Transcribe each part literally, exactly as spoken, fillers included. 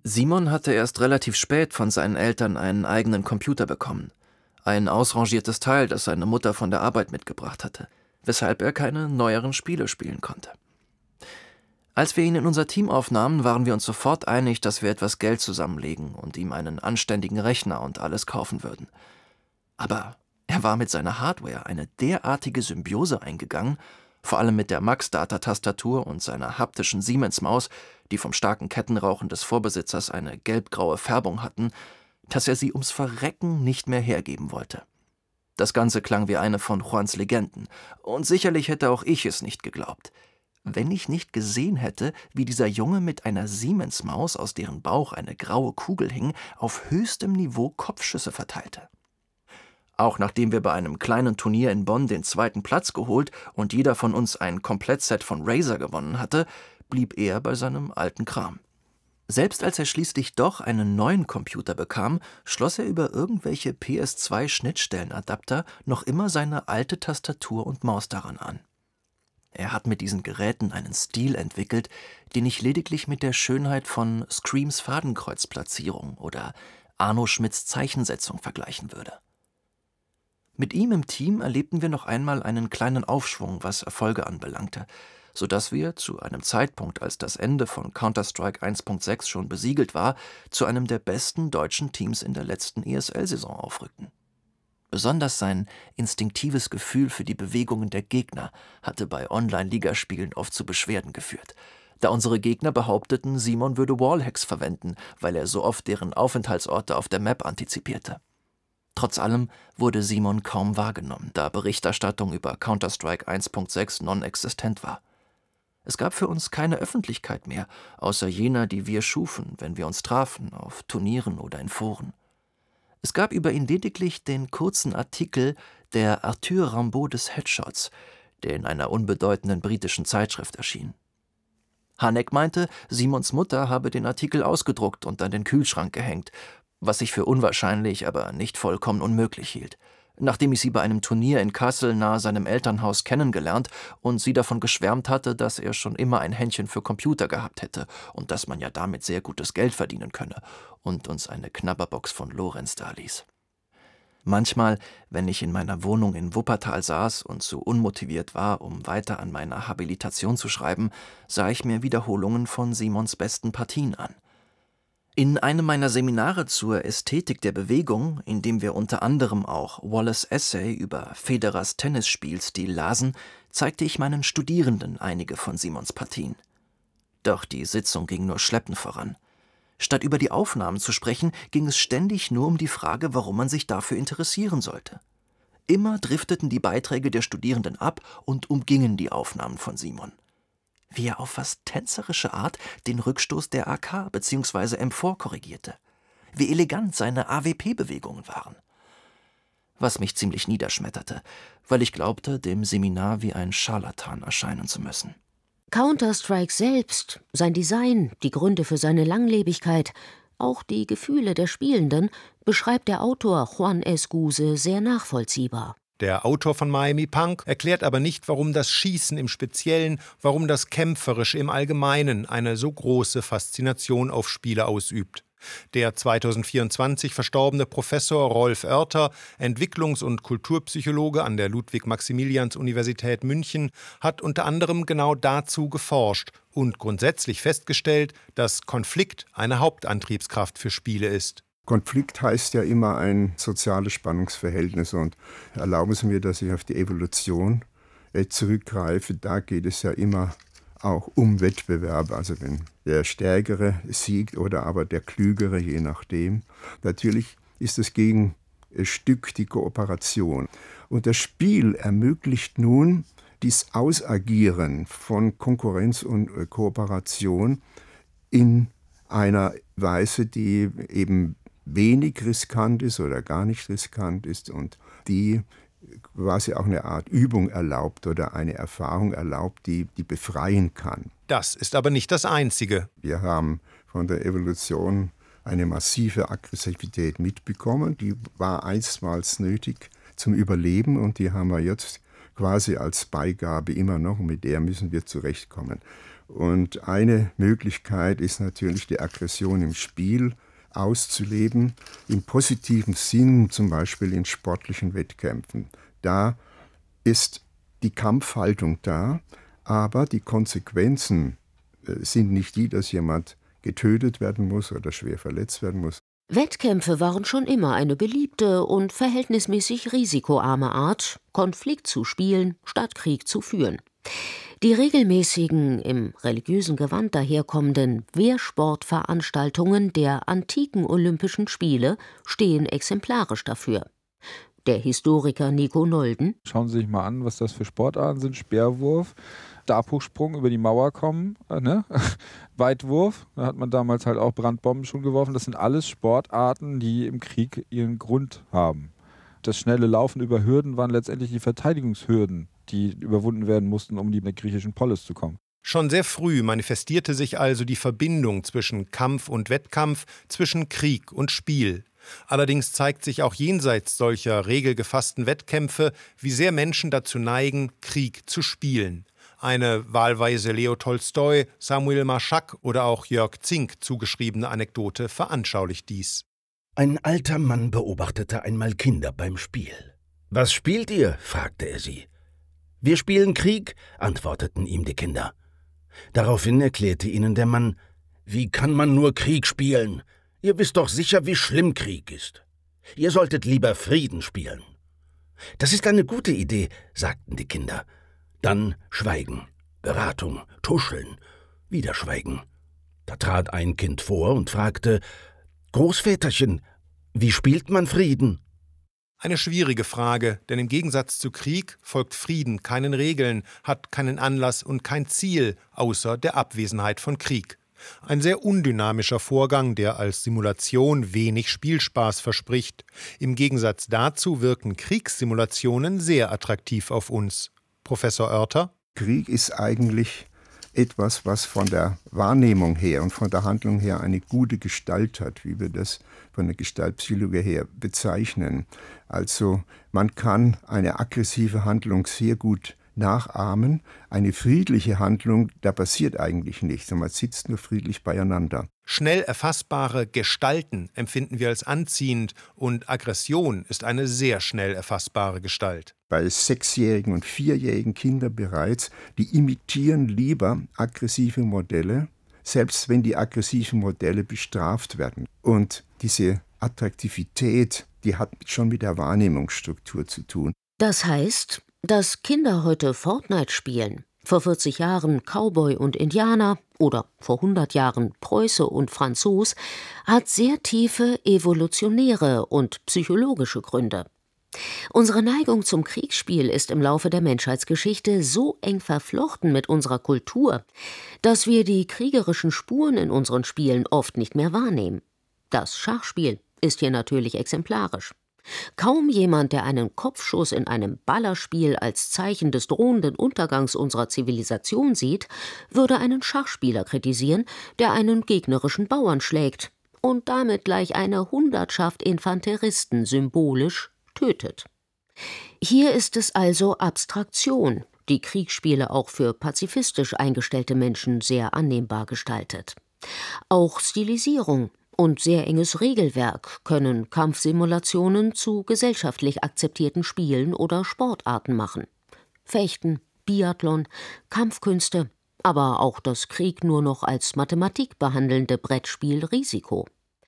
Simon hatte erst relativ spät von seinen Eltern einen eigenen Computer bekommen. Ein ausrangiertes Teil, das seine Mutter von der Arbeit mitgebracht hatte, weshalb er keine neueren Spiele spielen konnte. Als wir ihn in unser Team aufnahmen, waren wir uns sofort einig, dass wir etwas Geld zusammenlegen und ihm einen anständigen Rechner und alles kaufen würden. Aber er war mit seiner Hardware eine derartige Symbiose eingegangen, vor allem mit der Max-Data-Tastatur und seiner haptischen Siemens-Maus, die vom starken Kettenrauchen des Vorbesitzers eine gelbgraue Färbung hatten, dass er sie ums Verrecken nicht mehr hergeben wollte. Das Ganze klang wie eine von Juans Legenden, und sicherlich hätte auch ich es nicht geglaubt, wenn ich nicht gesehen hätte, wie dieser Junge mit einer Siemens-Maus, aus deren Bauch eine graue Kugel hing, auf höchstem Niveau Kopfschüsse verteilte. Auch nachdem wir bei einem kleinen Turnier in Bonn den zweiten Platz geholt und jeder von uns ein Komplettset von Razer gewonnen hatte, blieb er bei seinem alten Kram. Selbst als er schließlich doch einen neuen Computer bekam, schloss er über irgendwelche P S zwei Schnittstellenadapter noch immer seine alte Tastatur und Maus daran an. Er hat mit diesen Geräten einen Stil entwickelt, den ich lediglich mit der Schönheit von Screams Fadenkreuzplatzierung oder Arno Schmidts Zeichensetzung vergleichen würde. Mit ihm im Team erlebten wir noch einmal einen kleinen Aufschwung, was Erfolge anbelangte, sodass wir, zu einem Zeitpunkt, als das Ende von Counter-Strike eins Punkt sechs schon besiegelt war, zu einem der besten deutschen Teams in der letzten E S L-Saison aufrückten. Besonders sein instinktives Gefühl für die Bewegungen der Gegner hatte bei Online-Ligaspielen oft zu Beschwerden geführt, da unsere Gegner behaupteten, Simon würde Wallhacks verwenden, weil er so oft deren Aufenthaltsorte auf der Map antizipierte. Trotz allem wurde Simon kaum wahrgenommen, da Berichterstattung über Counter-Strike eins Punkt sechs non-existent war. Es gab für uns keine Öffentlichkeit mehr, außer jener, die wir schufen, wenn wir uns trafen, auf Turnieren oder in Foren. Es gab über ihn lediglich den kurzen Artikel der Arthur Rimbaud des Headshots, der in einer unbedeutenden britischen Zeitschrift erschien. Hanek meinte, Simons Mutter habe den Artikel ausgedruckt und an den Kühlschrank gehängt, was ich für unwahrscheinlich, aber nicht vollkommen unmöglich hielt. Nachdem ich sie bei einem Turnier in Kassel nahe seinem Elternhaus kennengelernt und sie davon geschwärmt hatte, dass er schon immer ein Händchen für Computer gehabt hätte und dass man ja damit sehr gutes Geld verdienen könne, und uns eine Knabberbox von Lorenz daließ. Manchmal, wenn ich in meiner Wohnung in Wuppertal saß und zu unmotiviert war, um weiter an meiner Habilitation zu schreiben, sah ich mir Wiederholungen von Simons besten Partien an. In einem meiner Seminare zur Ästhetik der Bewegung, in dem wir unter anderem auch Wallace' Essay über Federers Tennisspielstil lasen, zeigte ich meinen Studierenden einige von Simons Partien. Doch die Sitzung ging nur schleppend voran. Statt über die Aufnahmen zu sprechen, ging es ständig nur um die Frage, warum man sich dafür interessieren sollte. Immer drifteten die Beiträge der Studierenden ab und umgingen die Aufnahmen von Simon. Wie er auf fast tänzerische Art den Rückstoß der A K bzw. M vier korrigierte. Wie elegant seine A W P-Bewegungen waren. Was mich ziemlich niederschmetterte, weil ich glaubte, dem Seminar wie ein Scharlatan erscheinen zu müssen. Counter-Strike selbst, sein Design, die Gründe für seine Langlebigkeit, auch die Gefühle der Spielenden, beschreibt der Autor Juan Escuse sehr nachvollziehbar. Der Autor von Miami Punk erklärt aber nicht, warum das Schießen im Speziellen, warum das Kämpferische im Allgemeinen eine so große Faszination auf Spiele ausübt. Der zweitausendvierundzwanzig verstorbene Professor Rolf Oerter, Entwicklungs- und Kulturpsychologe an der Ludwig-Maximilians-Universität München, hat unter anderem genau dazu geforscht und grundsätzlich festgestellt, dass Konflikt eine Hauptantriebskraft für Spiele ist. Konflikt heißt ja immer ein soziales Spannungsverhältnis, und erlauben Sie mir, dass ich auf die Evolution zurückgreife. Da geht es ja immer auch um Wettbewerbe, also wenn der Stärkere siegt oder aber der Klügere, je nachdem. Natürlich ist das Gegenstück die Kooperation. Und das Spiel ermöglicht nun dieses Ausagieren von Konkurrenz und Kooperation in einer Weise, die eben wenig riskant ist oder gar nicht riskant ist und die quasi auch eine Art Übung erlaubt oder eine Erfahrung erlaubt, die, die befreien kann. Das ist aber nicht das Einzige. Wir haben von der Evolution eine massive Aggressivität mitbekommen. Die war einstmals nötig zum Überleben und die haben wir jetzt quasi als Beigabe immer noch, und mit der müssen wir zurechtkommen. Und eine Möglichkeit ist natürlich, die Aggression im Spiel auszuleben, im positiven Sinn, zum Beispiel in sportlichen Wettkämpfen. Da ist die Kampfhaltung da, aber die Konsequenzen sind nicht die, dass jemand getötet werden muss oder schwer verletzt werden muss. Wettkämpfe waren schon immer eine beliebte und verhältnismäßig risikoarme Art, Konflikt zu spielen, statt Krieg zu führen. Die regelmäßigen, im religiösen Gewand daherkommenden Wehrsportveranstaltungen der antiken Olympischen Spiele stehen exemplarisch dafür. Der Historiker Nico Nolden: Schauen Sie sich mal an, was das für Sportarten sind. Speerwurf, Stabhochsprung, über die Mauer kommen, äh, ne? Weitwurf, da hat man damals halt auch Brandbomben schon geworfen. Das sind alles Sportarten, die im Krieg ihren Grund haben. Das schnelle Laufen über Hürden waren letztendlich die Verteidigungshürden, die überwunden werden mussten, um die in der griechischen Polis zu kommen. Schon sehr früh manifestierte sich also die Verbindung zwischen Kampf und Wettkampf, zwischen Krieg und Spiel. Allerdings zeigt sich auch jenseits solcher regelgefassten Wettkämpfe, wie sehr Menschen dazu neigen, Krieg zu spielen. Eine wahlweise Leo Tolstoi, Samuel Marschak oder auch Jörg Zink zugeschriebene Anekdote veranschaulicht dies. Ein alter Mann beobachtete einmal Kinder beim Spiel. »Was spielt ihr?« fragte er sie. »Wir spielen Krieg«, antworteten ihm die Kinder. Daraufhin erklärte ihnen der Mann: »Wie kann man nur Krieg spielen? Ihr wisst doch sicher, wie schlimm Krieg ist. Ihr solltet lieber Frieden spielen.« »Das ist eine gute Idee«, sagten die Kinder. Dann Schweigen, Beratung, Tuscheln, wieder Schweigen. Da trat ein Kind vor und fragte: »Großväterchen, wie spielt man Frieden?« Eine schwierige Frage, denn im Gegensatz zu Krieg folgt Frieden keinen Regeln, hat keinen Anlass und kein Ziel, außer der Abwesenheit von Krieg. Ein sehr undynamischer Vorgang, der als Simulation wenig Spielspaß verspricht. Im Gegensatz dazu wirken Kriegssimulationen sehr attraktiv auf uns. Professor Oerter? Krieg ist eigentlich etwas, was von der Wahrnehmung her und von der Handlung her eine gute Gestalt hat, wie wir das von der Gestaltpsychologie her bezeichnen. Also man kann eine aggressive Handlung sehr gut nachahmen. Eine friedliche Handlung, da passiert eigentlich nichts, man sitzt nur friedlich beieinander. Schnell erfassbare Gestalten empfinden wir als anziehend und Aggression ist eine sehr schnell erfassbare Gestalt. Bei sechsjährigen und vierjährigen Kindern bereits, die imitieren lieber aggressive Modelle, selbst wenn die aggressiven Modelle bestraft werden. Und diese Attraktivität, die hat schon mit der Wahrnehmungsstruktur zu tun. Das heißt, dass Kinder heute Fortnite spielen, vor vierzig Jahren Cowboy und Indianer oder vor hundert Jahren Preuße und Franzos, hat sehr tiefe evolutionäre und psychologische Gründe. Unsere Neigung zum Kriegsspiel ist im Laufe der Menschheitsgeschichte so eng verflochten mit unserer Kultur, dass wir die kriegerischen Spuren in unseren Spielen oft nicht mehr wahrnehmen. Das Schachspiel ist hier natürlich exemplarisch. Kaum jemand, der einen Kopfschuss in einem Ballerspiel als Zeichen des drohenden Untergangs unserer Zivilisation sieht, würde einen Schachspieler kritisieren, der einen gegnerischen Bauern schlägt und damit gleich eine Hundertschaft Infanteristen symbolisch tötet. Hier ist es also Abstraktion, die Kriegsspiele auch für pazifistisch eingestellte Menschen sehr annehmbar gestaltet. Auch Stilisierung und sehr enges Regelwerk können Kampfsimulationen zu gesellschaftlich akzeptierten Spielen oder Sportarten machen. Fechten, Biathlon, Kampfkünste, aber auch das Krieg nur noch als Mathematik behandelnde Brettspiel Risiko.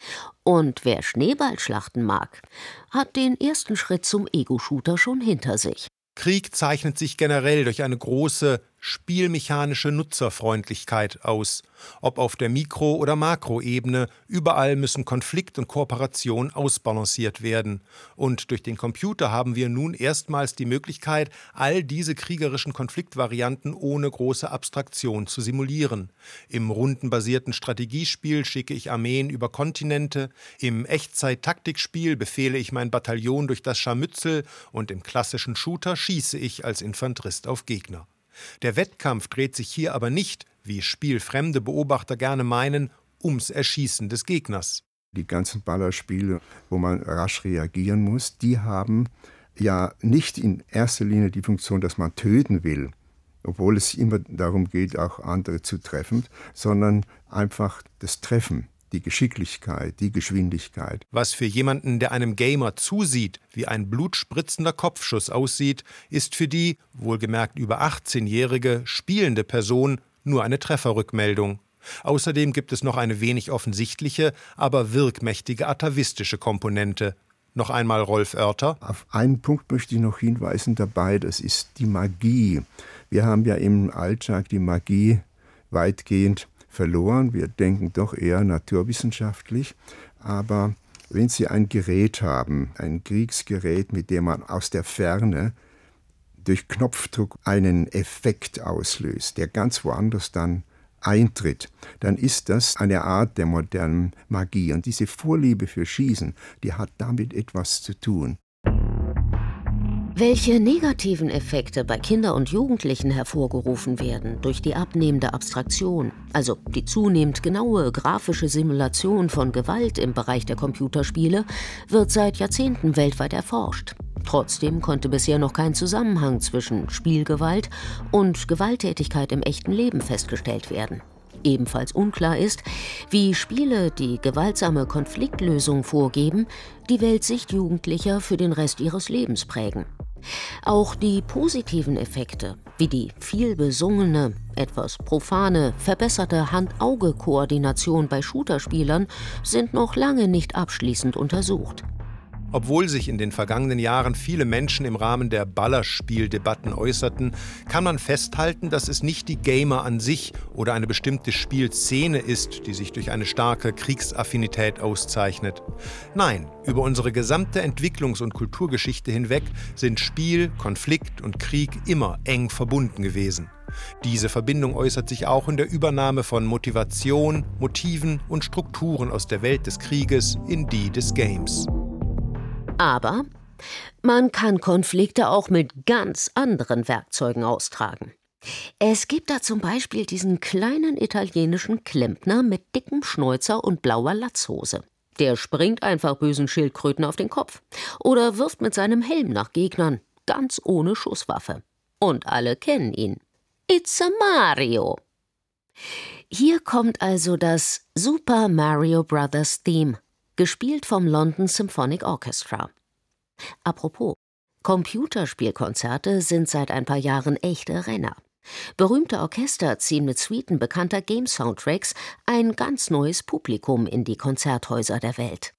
Und wer Schneeballschlachten mag, hat den ersten Schritt zum Ego-Shooter schon hinter sich. Krieg zeichnet sich generell durch eine große spielmechanische Nutzerfreundlichkeit aus. Ob auf der Mikro- oder Makroebene, überall müssen Konflikt und Kooperation ausbalanciert werden. Und durch den Computer haben wir nun erstmals die Möglichkeit, all diese kriegerischen Konfliktvarianten ohne große Abstraktion zu simulieren. Im rundenbasierten Strategiespiel schicke ich Armeen über Kontinente, im Echtzeit-Taktikspiel befehle ich mein Bataillon durch das Scharmützel und im klassischen Shooter schieße ich als Infanterist auf Gegner. Der Wettkampf dreht sich hier aber nicht, wie spielfremde Beobachter gerne meinen, ums Erschießen des Gegners. Die ganzen Ballerspiele, wo man rasch reagieren muss, die haben ja nicht in erster Linie die Funktion, dass man töten will obwohl es immer darum geht, auch andere zu treffen, sondern einfach das Treffen, die Geschicklichkeit, die Geschwindigkeit. Was für jemanden, der einem Gamer zusieht, wie ein blutspritzender Kopfschuss aussieht, ist für die, wohlgemerkt über achtzehnjährige, spielende Person nur eine Trefferrückmeldung. Außerdem gibt es noch eine wenig offensichtliche, aber wirkmächtige atavistische Komponente. Noch einmal Rolf Oerter. Auf einen Punkt möchte ich noch hinweisen dabei, das ist die Magie. Wir haben ja im Alltag die Magie weitgehend verloren. Wir denken doch eher naturwissenschaftlich. Aber wenn Sie ein Gerät haben, ein Kriegsgerät, mit dem man aus der Ferne durch Knopfdruck einen Effekt auslöst, der ganz woanders dann eintritt, dann ist das eine Art der modernen Magie. Und diese Vorliebe für Schießen, die hat damit etwas zu tun. Welche negativen Effekte bei Kindern und Jugendlichen hervorgerufen werden durch die abnehmende Abstraktion, also die zunehmend genaue grafische Simulation von Gewalt im Bereich der Computerspiele, wird seit Jahrzehnten weltweit erforscht. Trotzdem konnte bisher noch kein Zusammenhang zwischen Spielgewalt und Gewalttätigkeit im echten Leben festgestellt werden. Ebenfalls unklar ist, wie Spiele, die gewaltsame Konfliktlösung vorgeben, die Weltsicht Jugendlicher für den Rest ihres Lebens prägen. Auch die positiven Effekte, wie die viel besungene, etwas profane, verbesserte Hand-Auge-Koordination bei Shooterspielern, sind noch lange nicht abschließend untersucht. Obwohl sich in den vergangenen Jahren viele Menschen im Rahmen der Ballerspieldebatten äußerten, kann man festhalten, dass es nicht die Gamer an sich oder eine bestimmte Spielszene ist, die sich durch eine starke Kriegsaffinität auszeichnet. Nein, über unsere gesamte Entwicklungs- und Kulturgeschichte hinweg sind Spiel, Konflikt und Krieg immer eng verbunden gewesen. Diese Verbindung äußert sich auch in der Übernahme von Motivation, Motiven und Strukturen aus der Welt des Krieges in die des Games. Aber man kann Konflikte auch mit ganz anderen Werkzeugen austragen. Es gibt da zum Beispiel diesen kleinen italienischen Klempner mit dickem Schnäuzer und blauer Latzhose. Der springt einfach bösen Schildkröten auf den Kopf oder wirft mit seinem Helm nach Gegnern, ganz ohne Schusswaffe. Und alle kennen ihn. It's a Mario. Hier kommt also das Super Mario Brothers Theme, gespielt vom London Symphonic Orchestra. Apropos, Computerspielkonzerte sind seit ein paar Jahren echte Renner. Berühmte Orchester ziehen mit Suiten bekannter Game-Soundtracks ein ganz neues Publikum in die Konzerthäuser der Welt.